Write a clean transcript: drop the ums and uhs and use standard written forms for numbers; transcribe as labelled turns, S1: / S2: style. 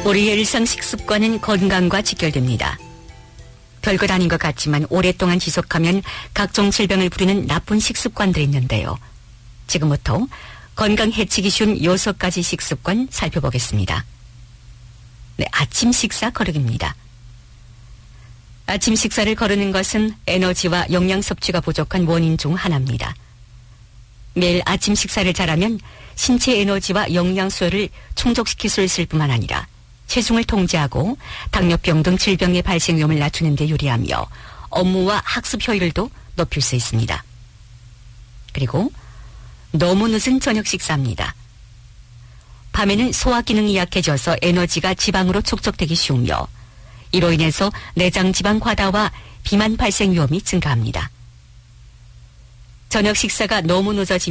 S1: 우리의 일상 식습관은 건강과 직결됩니다. 별것 아닌 것 같지만 오랫동안 지속하면 각종 질병을 부리는 나쁜 식습관들이 있는데요. 지금부터 건강 해치기 쉬운 6가지 식습관 살펴보겠습니다. 네, 아침 식사 거르기입니다. 아침 식사를 거르는 것은 에너지와 영양 섭취가 부족한 원인 중 하나입니다. 매일 아침 식사를 잘하면 신체 에너지와 영양소를 충족시킬 수 있을 뿐만 아니라 체중을 통제하고 당뇨병 등 질병의 발생 위험을 낮추는 데 유리하며 업무와 학습 효율도 높일 수 있습니다. 그리고 너무 늦은 저녁 식사입니다. 밤에는 소화 기능이 약해져서 에너지가 지방으로 축적되기 쉬우며 이로 인해서 내장 지방 과다와 비만 발생 위험이 증가합니다. 저녁 식사가 너무 늦어지면